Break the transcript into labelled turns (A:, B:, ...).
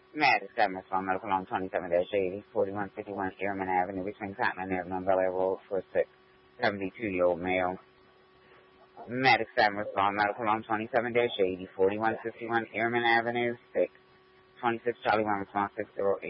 A: Maddox, Government Phone, Medical Home 27-80, 4151 Airman Avenue, between Cotton Avenue and Bel Air Road, for a 72-year-old male. Maddox, Government Phone, Medical Home 27-80, 4151 Airman Avenue, 26 Charlie 1 response 608.